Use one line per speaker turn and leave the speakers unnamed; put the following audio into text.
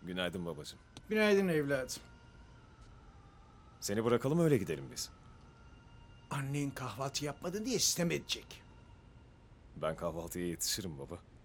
Günaydın babacığım.
Günaydın evladım.
Seni bırakalım öyle gidelim biz.
Annen kahvaltı yapmadın diye sistem edecek.
Ben kahvaltıya yetişirim baba.